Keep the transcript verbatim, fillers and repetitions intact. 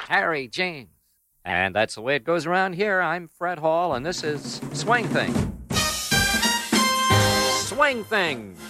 Harry James. And that's the way it goes around here. I'm Fred Hall, and this is Swing Thing. Swing Thing.